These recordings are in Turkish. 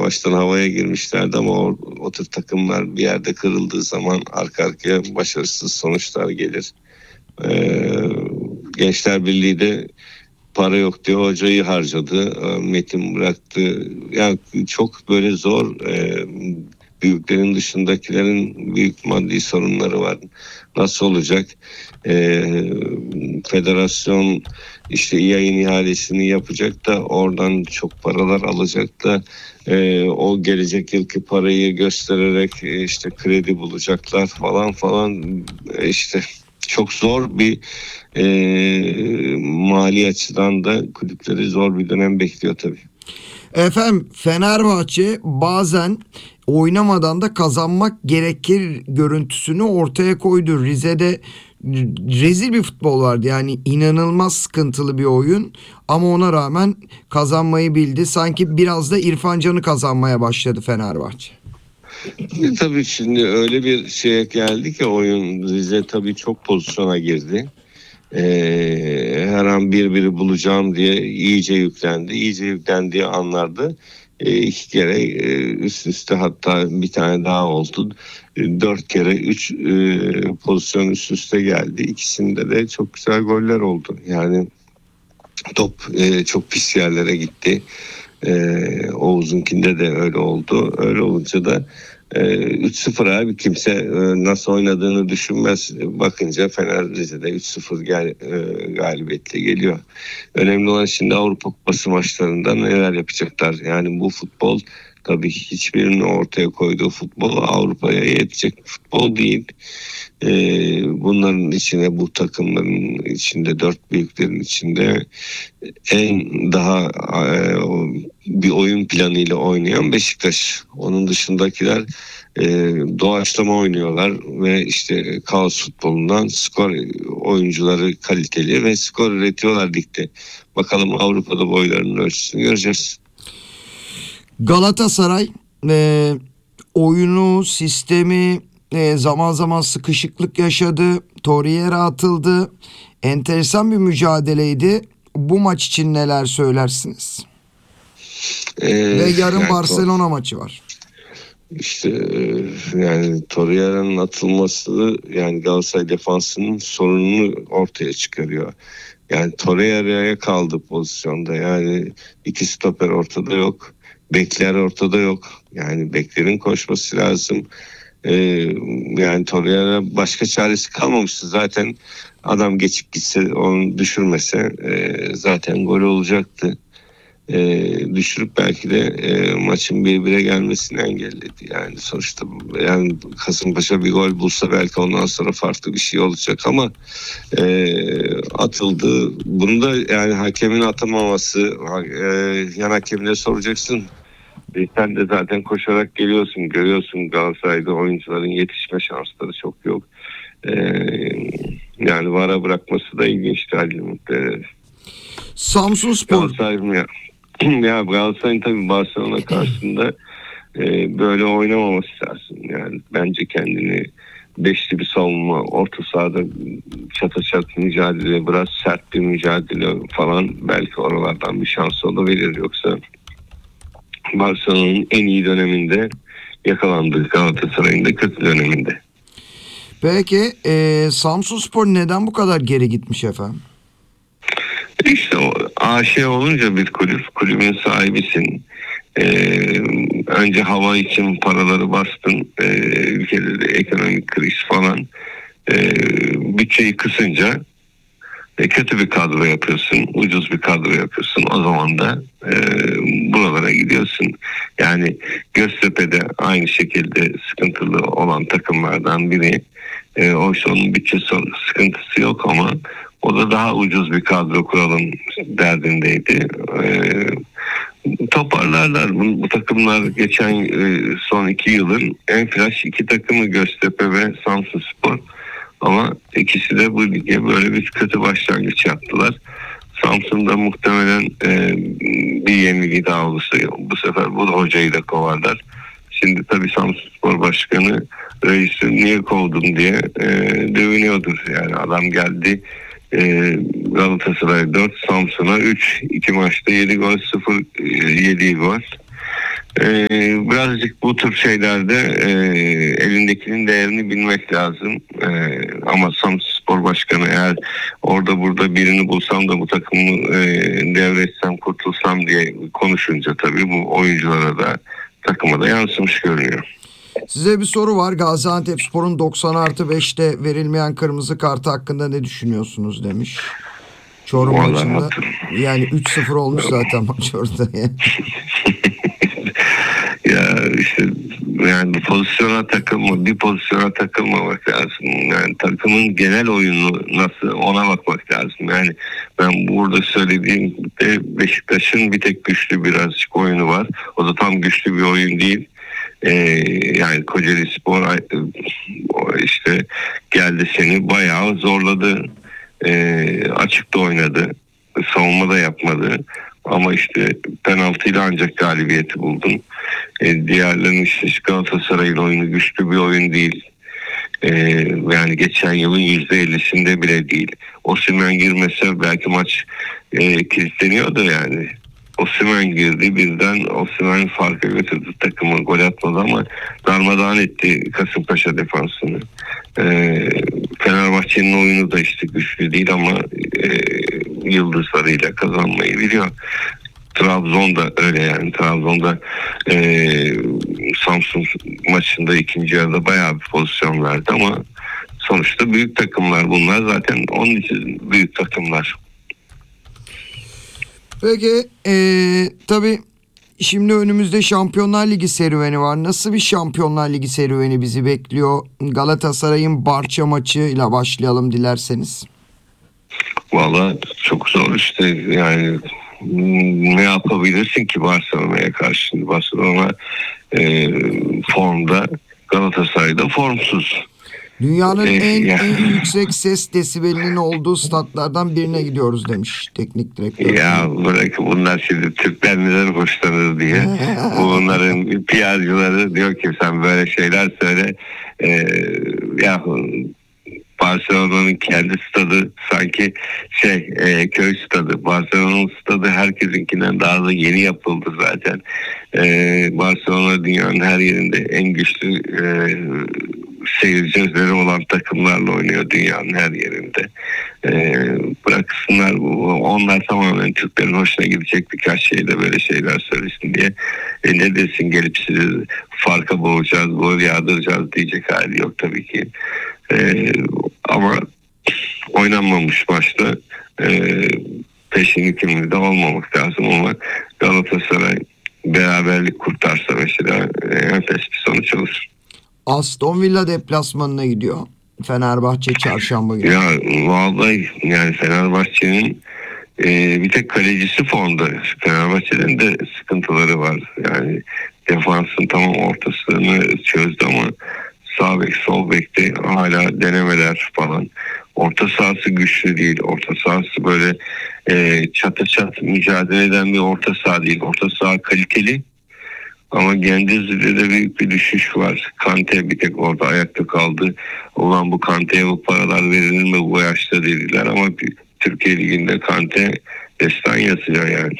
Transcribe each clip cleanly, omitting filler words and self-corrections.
baştan havaya girmişlerdi ama o tür takımlar bir yerde kırıldığı zaman arka arkaya başarısız sonuçlar gelir. Gençler Birliği de para yok diye hocayı harcadı. Metin bıraktı. Yani çok böyle zor. Büyüklerin dışındakilerin büyük maddi sorunları var. Nasıl olacak? Federasyon işte yayın ihalesini yapacak da oradan çok paralar alacak da o gelecek yılki parayı göstererek işte kredi bulacaklar falan işte çok zor bir mali açıdan da kulüpleri zor bir dönem bekliyor tabii. Efendim, Fenerbahçe bazen oynamadan da kazanmak gerekir görüntüsünü ortaya koydu. Rize'de rezil bir futbol vardı. Yani inanılmaz sıkıntılı bir oyun ama ona rağmen kazanmayı bildi. Sanki biraz da İrfan Can'ı kazanmaya başladı Fenerbahçe. Tabii şimdi öyle bir şeye geldi ki oyun, Rize tabii çok pozisyona girdi. Her an birbiri bulacağım diye iyice yüklendi. İyice yüklendiği anlarda iki kere üst üste, hatta bir tane daha oldu. 4 kere 3 pozisyon üst üste geldi. İkisinde de çok güzel goller oldu. Yani top çok pis yerlere gitti. Oğuz'unkinde de öyle oldu. Öyle olunca da 3-0 abi, kimse nasıl oynadığını düşünmez. Bakınca Fener Rize'de 3-0 galibiyetle geliyor. Önemli olan şimdi Avrupa Kupası maçlarında neler yapacaklar. Yani bu futbol tabii hiçbirinin ortaya koyduğu futbol Avrupa'ya yetecek futbol değil. Bunların içine, bu takımların içinde, dört büyüklerin içinde en daha bir oyun planıyla oynayan Beşiktaş. Onun dışındakiler doğaçlama oynuyorlar ve işte kaos futbolundan skor oyuncuları kaliteli ve skor üretiyorlar ligde. Bakalım Avrupa'da boylarının ölçüsünü göreceğiz. Galatasaray oyunu, sistemi zaman zaman sıkışıklık yaşadı. Torreira atıldı. Enteresan bir mücadeleydi. Bu maç için neler söylersiniz? Ve yarın yani Barcelona maçı var. İşte yani Torreira'nın atılması yani Galatasaray defansının sorununu ortaya çıkarıyor. Yani Torreira'ya kaldı pozisyonda. Yani iki stoper ortada yok. Bekler ortada yok. Yani beklerin koşması lazım. Yani Torreira başka çaresi kalmamıştı. Zaten adam geçip gitse, onu düşürmese zaten gol olacaktı. Düşürüp belki de maçın 1-1'e gelmesini engelledi. Yani sonuçta yani Kasımpaşa bir gol bulsa belki ondan sonra farklı bir şey olacak ama atıldı. Bunu da yani hakemin atamaması, yan hakemine soracaksın. Sen de zaten koşarak geliyorsun, görüyorsun Galatasaray'da oyuncuların yetişme şansları çok yok. Yani VAR'a bırakması da ilginçti Ali Mutlu. Samsunspor. Ya Galatasaray'ın tabii Barcelona karşısında böyle oynamaması lazım. Yani bence kendini beşli bir savunma, orta sahada çata çat mücadele, biraz sert bir mücadele falan, belki oralardan bir şans olabilir. Yoksa Barcelona'nın en iyi döneminde yakalandı, Galatasaray'ın da kötü döneminde. Peki Samsunspor neden bu kadar geri gitmiş efendim? İşte o AŞ olunca bir kulübün sahibisin. Önce hava için paraları bastın. Ülkede de ekonomik kriz falan. Bütçeyi kısınca kötü bir kadro yapıyorsun. Ucuz bir kadro yapıyorsun. O zaman da buralara gidiyorsun. Yani Göztepe'de aynı şekilde sıkıntılı olan takımlardan biri. Oysa onun bütçe sıkıntısı yok ama o da daha ucuz bir kadro kuralım derdindeydi. Toparlarlar. Bu takımlar geçen son 2 yılın en flash 2 takımı Göztepe ve Samsunspor. Ama ikisi de bu lige böyle bir kötü başlangıç yaptılar. Samsun'da muhtemelen bir yenilgi daha olursa bu sefer bu hocayı da kovarlar. Şimdi tabii Samsunspor Başkanı reisi niye kovdun diye dövünüyordur. Yani adam geldi Galatasaray 4, Samsun'a 3, 2 maçta 7 gol, 0 7 gol. Birazcık bu tür şeylerde elindekinin değerini bilmek lazım. Ama Samsunspor Başkanı eğer orada burada birini bulsam da bu takımı devretsem kurtulsam diye konuşunca tabii bu oyunculara da takıma da yansımış görünüyor. Size bir soru var. Gaziantepspor'un 90+5'te verilmeyen kırmızı kartı hakkında ne düşünüyorsunuz demiş. Çorum Vallahi maçında yani 3-0 olmuş zaten maç orada. Ya işte yani bir pozisyona takılmamak lazım. Yani takımın genel oyunu nasıl ona bakmak lazım. Yani ben burada söylediğim de Beşiktaş'ın bir tek güçlü birazcık oyunu var. O da tam güçlü bir oyun değil. Yani Kocaelispor işte geldi seni bayağı zorladı. Açıkta oynadı. Savunma da yapmadı. Ama işte penaltıyla ancak galibiyeti buldun. Diğerlerinin işte Galatasaray'ın oyunu güçlü bir oyun değil. Yani geçen yılın %50'sinde bile değil. Osimhen girmese belki maç kilitleniyordu yani. Osimhen girdi, birden Osimhen farka götürdü takımı, gol atmadı ama darmadağın etti Kasımpaşa defansını. Fenerbahçe'nin oyunu da işte güçlü değil ama yıldızlarıyla kazanmayı biliyor. Trabzon'da öyle yani. Trabzon'da Samsun maçında ikinci yarıda bayağı bir pozisyon verdi ama sonuçta büyük takımlar bunlar. Zaten onun için büyük takımlar. Peki tabii şimdi önümüzde Şampiyonlar Ligi serüveni var. Nasıl bir Şampiyonlar Ligi serüveni bizi bekliyor? Galatasaray'ın Barça maçıyla başlayalım dilerseniz. Valla çok zor işte yani ne yapabilirsin ki Barcelona'ya karşı? Barcelona formda, Galatasaray'da formsuz. Dünyanın en yüksek ses desibelinin olduğu statlardan birine gidiyoruz demiş teknik direktör. Ya bırak bunlar şimdi Türkler neden hoşlanır diye. Bunların PR'cıları diyor ki sen böyle şeyler söyle. Ya Barcelona'nın kendi stadı sanki köy stadı. Barcelona'nın stadı herkesinkinden daha da yeni yapıldı zaten. Barcelona dünyanın her yerinde en güçlü seyircileri olan takımlarla oynuyor dünyanın her yerinde. Bıraksınlar onlar tamamen Türklerin hoşuna gidecek birkaç şeyde böyle şeyler söylesin diye. Ne desin gelip sizi farka boğacağız, gol yağdıracağız diyecek hali yok tabii ki. Ama oynanmamış maçta peşin hükümlü de olmamak lazım ama Galatasaray beraberlik kurtarsa mesela enfes bir sonuç alır. Aston Villa deplasmanına gidiyor. Fenerbahçe çarşamba günü. Ya vallahi yani Fenerbahçe'nin bir tek kalecisi formda. Fenerbahçe'nin de sıkıntıları var. Yani defansın tamam ortasını çözdü ama sağ bek sol bekte hala denemeler falan. Orta sahası güçlü değil. Orta sahası böyle çata çat mücadele eden bir orta saha değil. Orta saha kaliteli. Ama Gencezi'de de büyük bir düşüş var. Kante bir tek orada ayakta kaldı. Ulan bu Kante'ye bu paralar verilir mi bu yaşta dediler ama Türkiye Ligi'nde Kante destan yazacak yani.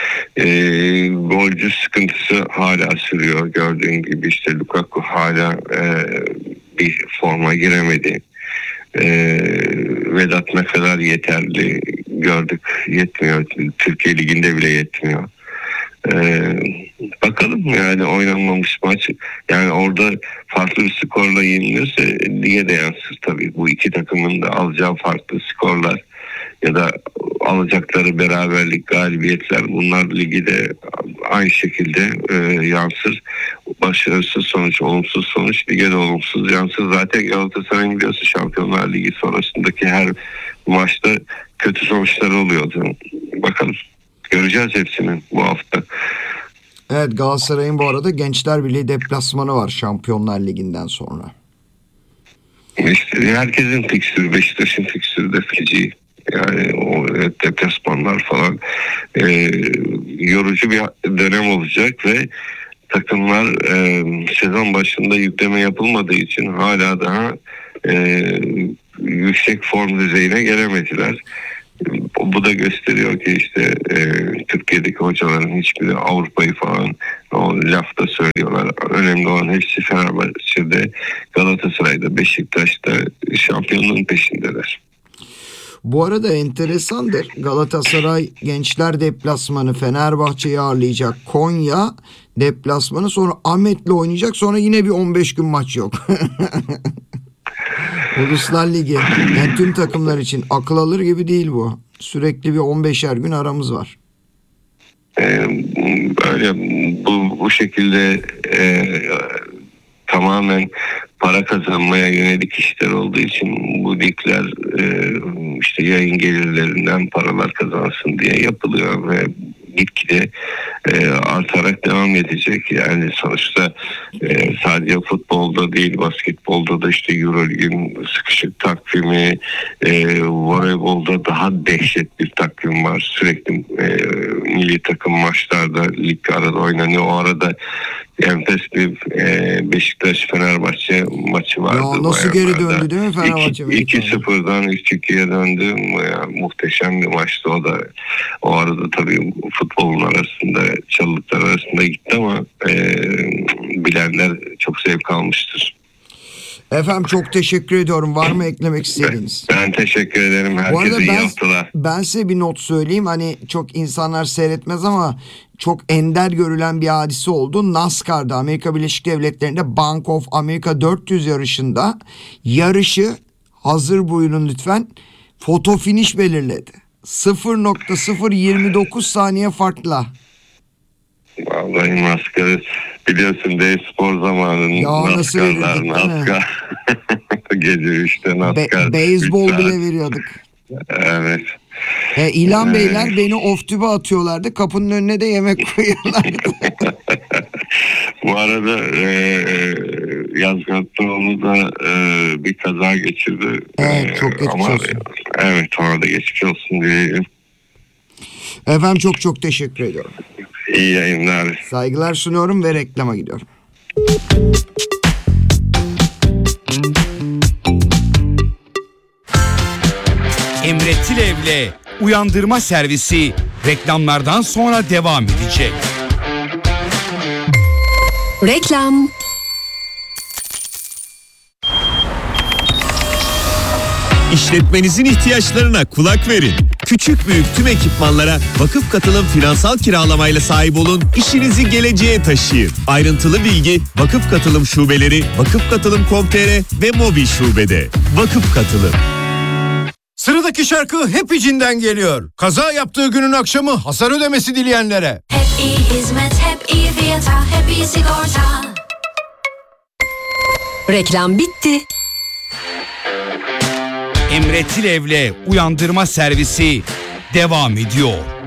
Golcü sıkıntısı hala sürüyor. Gördüğün gibi işte Lukaku hala bir forma giremedi. Vedat ne kadar yeterli gördük, yetmiyor. Türkiye Ligi'nde bile yetmiyor. Bakalım yani oynanmamış maç yani orada farklı bir skorla yeniliyorsa lige de yansır tabii. Bu iki takımın da alacağı farklı skorlar ya da alacakları beraberlik, galibiyetler bunlar ligi de aynı şekilde yansır. Başarısız sonuç, olumsuz sonuç lige de olumsuz yansır. Zaten Galatasaray'ın biliyorsun Şampiyonlar Ligi sonrasındaki her maçta kötü sonuçları oluyordu. Bakalım. Göreceğiz hepsini bu hafta. Evet, Galatasaray'ın bu arada Gençler Birliği deplasmanı var Şampiyonlar Ligi'nden sonra. İşte herkesin fikstürü, Beşiktaş'ın fikstürü de feci. Yani o deplasmanlar falan yorucu bir dönem olacak ve takımlar sezon başında yükleme yapılmadığı için hala daha yüksek form düzeyine gelemediler. Bu da gösteriyor ki işte Türkiye'deki hocaların hiçbiri Avrupa'yı falan o lafta söylüyorlar. Önemli olan hepsi Fenerbahçe'de, Galatasaray'da, Beşiktaş'ta şampiyonluğun peşindeler. Bu arada enteresandır. Galatasaray Gençler deplasmanı Fenerbahçe'yi ağırlayacak. Konya deplasmanı, sonra Ahmet'le oynayacak. Sonra yine bir 15 gün maç yok. Uluslar Ligi. Yani tüm takımlar için akıl alır gibi değil bu. Sürekli bir 15'er gün aramız var. Böyle bu şekilde tamamen para kazanmaya yönelik işler olduğu için bu ligler işte yayın gelirlerinden paralar kazansın diye yapılıyor ve gitgide artarak devam edecek. Yani sonuçta sadece futbolda değil, basketbolda da işte Euroleague'in sıkışık takvimi, voleybolda daha dehşet bir takvim var. Sürekli milli takım maçlarda lig arada oynanıyor. O arada enfes bir Beşiktaş-Fenerbahçe maçı vardı. Ya nasıl geri döndü değil mi Fenerbahçe? 2-0'dan 3-2'ye döndü. Yani muhteşem bir maçtı o da. O arada tabii futbolun arasında, çalılıklar arasında gitti ama bilenler çok zevk almıştır. Efendim çok teşekkür ediyorum. Var mı eklemek istediğiniz? Ben teşekkür ederim. Herkese iyi haftalar. Ben size bir not söyleyeyim. Hani çok insanlar seyretmez ama çok ender görülen bir hadise oldu. NASCAR'da, Amerika Birleşik Devletleri'nde Bank of America 400 yarışında yarışı, hazır buyurun lütfen, foto finish belirledi. 0.029 saniye farkla. Vallahi NASCAR biliyorsun, dev spor zamanının ya NASCAR gece 3'te NASCAR. Beyzbol bile veriyorduk. Evet. İlhan Beyler beni off-tübe atıyorlardı. Kapının önüne de yemek koyuyorlardı. Bu arada Yazgatoğlu da bir kaza geçirdi. Evet, çok geçmiş olsun. Evet, ona da geçmiş olsun diyelim. Efendim çok teşekkür ediyorum. İyi yayınlar. Saygılar sunuyorum ve reklama gidiyorum. Emre Tilev'le Uyandırma Servisi reklamlardan sonra devam edecek. Reklam. İşletmenizin ihtiyaçlarına kulak verin. Küçük büyük tüm ekipmanlara Vakıf Katılım finansal kiralamayla sahip olun, işinizi geleceğe taşıyın. Ayrıntılı bilgi Vakıf Katılım şubeleri, vakıfkatılım.com.tr ve mobil şubede. Vakıf Katılım. Sıradaki şarkı hep içinden geliyor. Kaza yaptığı günün akşamı hasar ödemesi dileyenlere. Hep iyi hizmet, hep iyi fiyata, hep iyi sigorta. Reklam bitti. Emre Tilev'le Uyandırma Servisi devam ediyor.